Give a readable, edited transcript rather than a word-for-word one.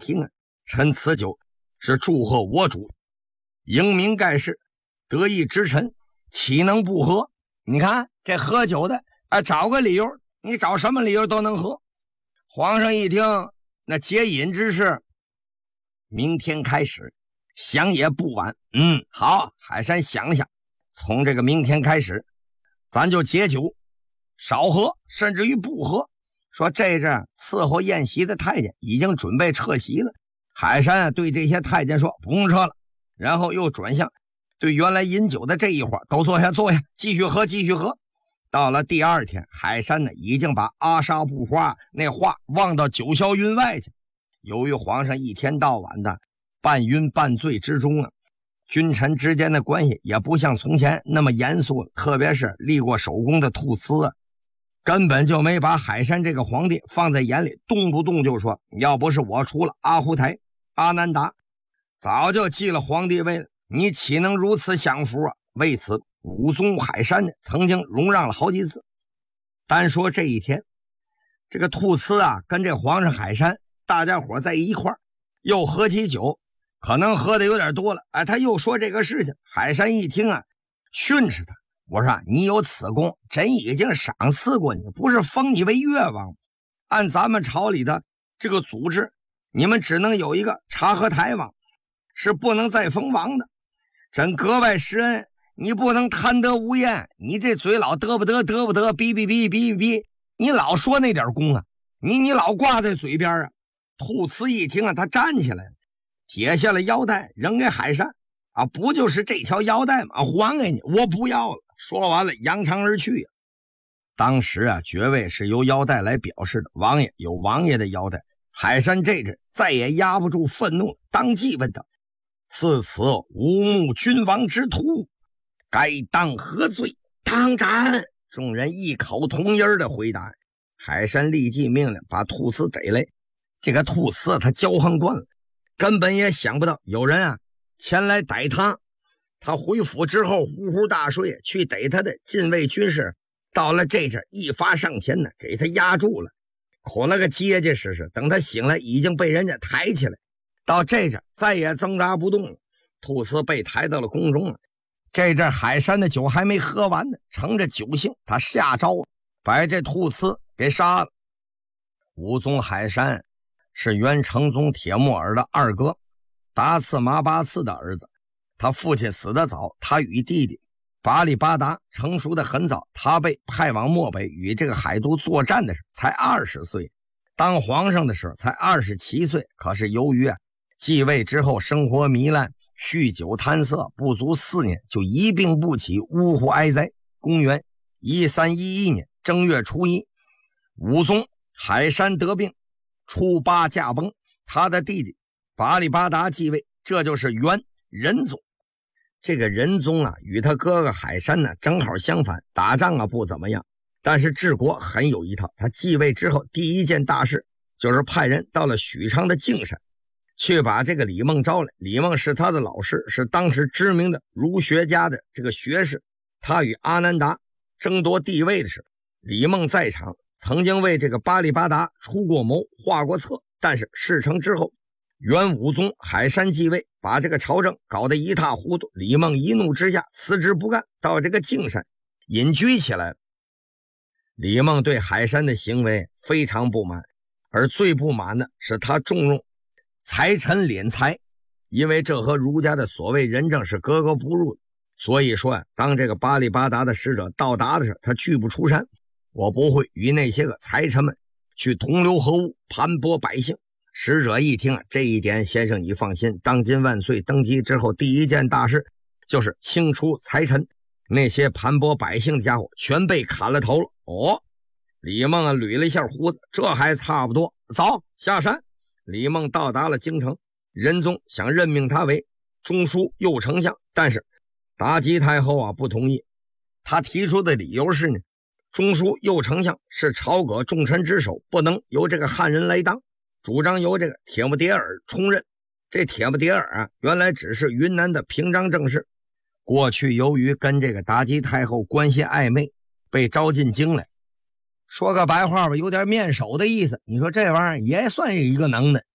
听啊，趁此酒是祝贺我主英明盖世，得意之臣，岂能不喝？你看这喝酒的找个理由，你找什么理由都能喝。皇上一听，那解饮之事明天开始，想也不晚。好，海山想想，从这个明天开始，咱就解酒，少喝，甚至于不喝。说这阵伺候宴席的太监已经准备撤席了。海山对这些太监说不用撤了，然后又转向对原来饮酒的这一伙都坐下，继续喝，继续喝。到了第二天，海山呢已经把阿沙不花那话忘到九霄云外去。由于皇上一天到晚的半晕半醉之中啊，君臣之间的关系也不像从前那么严肃了，特别是立过手功的兔呲啊，根本就没把海山这个皇帝放在眼里，动不动就说要不是我出了阿胡台阿难达，早就继了皇帝位了，你岂能如此享福啊？为此武宗海山呢曾经容让了好几次。单说这一天，这个兔呲啊跟这皇上海山大家伙在一块儿又喝起酒，可能喝的有点多了，他又说这个事情。海山一听啊，训斥他，我说你有此功，朕已经赏赐过你，不是封你为越王。按咱们朝里的这个组织，你们只能有一个察合台王，是不能再封王的。朕格外施恩，你不能贪得无厌，你这嘴老得不得，哔，你老说那点功啊，你老挂在嘴边啊。兔呲一听啊，他站起来了，解下了腰带扔给海山啊，不就是这条腰带吗？还给你，我不要了。说完了扬长而去。当时啊，爵位是由腰带来表示的，王爷有王爷的腰带。海山这阵再也压不住愤怒，当即问道：赐此无目君王之徒，该当何罪？当斩！众人异口同音的回答。海山立即命令把兔呲逮来。这个兔呲他骄横惯了，根本也想不到有人啊前来逮他。他回府之后呼呼大睡，去逮他的禁卫军士到了这阵一发上前呢，给他压住了，捆了个结结实实。等他醒来，已经被人家抬起来，到这阵再也挣扎不动了。兔呲被抬到了宫中了。这阵海山的酒还没喝完呢，乘着酒兴，他下诏把这兔呲给杀了。武宗海山是元成宗铁木儿的二哥，达次麻巴次的儿子。他父亲死得早，他与弟弟巴里巴达成熟的很早，他被派往漠北与这个海都作战的时候才20岁，当皇上的时候才27岁。可是由于继位之后生活糜烂，酗酒贪色，不足4年就一病不起，呜呼哀哉。公元1311年正月初一，武宗海山得病，初8驾崩，他的弟弟巴里巴达继位，这就是元仁宗。这个仁宗啊，与他哥哥海山呢正好相反，打仗啊不怎么样，但是治国很有一套。他继位之后第一件大事就是派人到了许昌的径山，去把这个李梦招来。李梦是他的老师，是当时知名的儒学家的这个学士。他与阿难达争夺帝位的时候，李梦在场，曾经为这个巴里巴达出过谋，画过策。但是事成之后，元武宗海山继位，把这个朝政搞得一塌糊涂。李梦一怒之下辞职不干，到这个径山隐居起来了。李梦对海山的行为非常不满，而最不满的是他重用财臣敛财，因为这和儒家的所谓仁政是格格不入的。所以说当这个巴里巴达的使者到达的时候，他拒不出山，我不会与那些个财臣们去同流合污，盘剥百姓。使者一听这一点，先生你放心，当今万岁登基之后第一件大事就是清除财臣，那些盘剥百姓的家伙全被砍了头了。李梦捋了一下胡子，这还差不多，走下山。李梦到达了京城，仁宗想任命他为中书右丞相，但是达吉太后不同意。他提出的理由是呢，中书右丞相是朝阁重臣之首，不能由这个汉人来当，主张由这个铁木迭尔充任。这铁木迭尔原来只是云南的平章政事，过去由于跟这个达吉太后关系暧昧，被招进京来。说个白话吧，有点面首的意思。你说这玩意儿也算是一个能耐。